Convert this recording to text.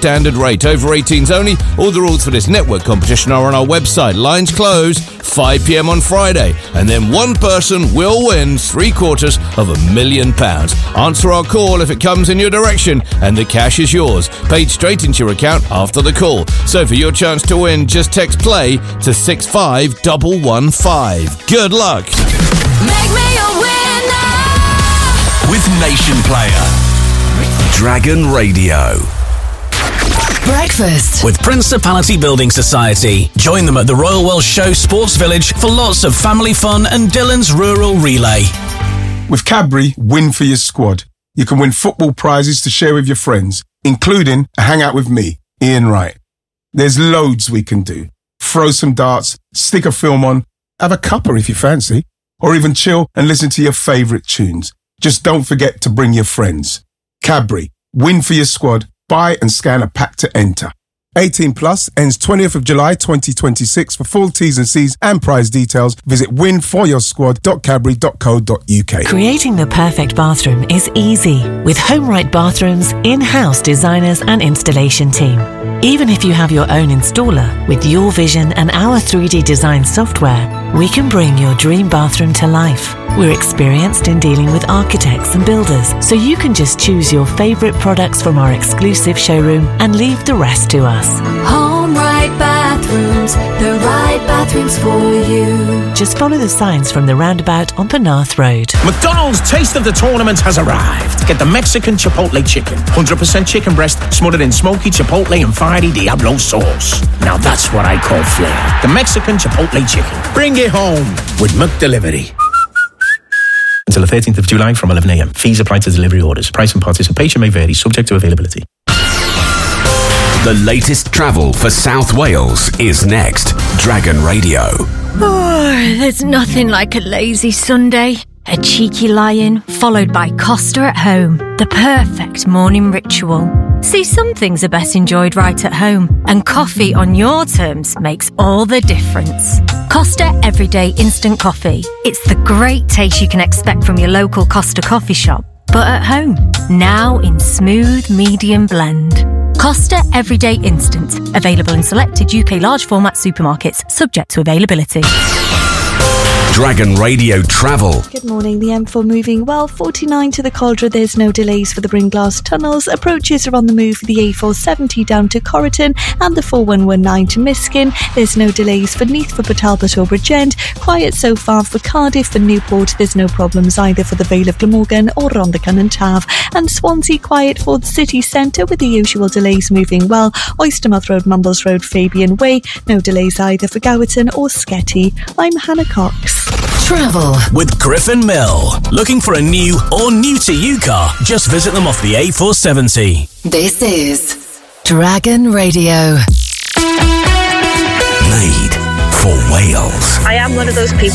standard rate. Over 18s only. All the rules for this network competition are on our website. Lines close 5 p.m. on Friday. And then one person will win £750,000. Answer our call if it comes in your direction, and the cash is yours, paid straight into your account after the call. So for your chance to win, just text play to 65115. Good luck. Make me a winner with Nation Player. Dragon Radio. Breakfast with Principality Building Society. Join them at the Royal Welsh Show Sports Village for lots of family fun and Dylan's Rural Relay. With Cadbury, win for your squad. You can win football prizes to share with your friends, including a hangout with me, Ian Wright. There's loads we can do. Throw some darts, stick a film on, have a cuppa if you fancy, or even chill and listen to your favourite tunes. Just don't forget to bring your friends. Cadbury, win for your squad. Buy and scan a pack to enter. 18 plus, ends 20th of July 2026. For full T's and C's and prize details, visit winforyoursquad.cadbury.co.uk. Creating the perfect bathroom is easy with HomeRight Bathrooms' in-house designers and installation team. Even if you have your own installer, with your vision and our 3D design software, we can bring your dream bathroom to life. We're experienced in dealing with architects and builders, so you can just choose your favourite products from our exclusive showroom and leave the rest to us. HomeRight Bathrooms, the right bathrooms for you. Just follow the signs from the roundabout on Penarth Road. McDonald's Taste of the Tournament has arrived. Get the Mexican Chipotle Chicken. 100% chicken breast smothered in smoky Chipotle and fiery Diablo sauce. Now that's what I call flair. The Mexican Chipotle Chicken. Bring it home with McDelivery. Until the 13th of July from 11 a.m. Fees apply to delivery orders. Price and participation may vary, subject to availability. The latest travel for South Wales is next. Dragon Radio. Oh, there's nothing like a lazy Sunday. A cheeky lie-in, followed by Costa at home. The perfect morning ritual. See, some things are best enjoyed right at home, and coffee on your terms makes all the difference. Costa Everyday Instant Coffee. It's the great taste you can expect from your local Costa coffee shop, but at home. Now in smooth medium blend. Costa Everyday Instant. Available in selected UK large format supermarkets, subject to availability. Dragon Radio Travel. Good morning. The M4 moving well. 49 to the Caldra. There's no delays for the Bringlass tunnels. Approaches are on the move for the A470 down to Corriton and the 4119 to Miskin. There's no delays for Neath, for Talbot or Bridgend. Quiet so far for Cardiff and Newport. There's no problems either for the Vale of Glamorgan or Rhondda and Tav. And Swansea quiet for the city centre with the usual delays moving well. Oystermouth Road, Mumbles Road, Fabian Way. No delays either for Gowerton or Sketty. I'm Hannah Cox. Travel with Griffin Mill. Looking for a new or new to you car? Just visit them off the A470. This is Dragon Radio. Made for Wales. I am one of those people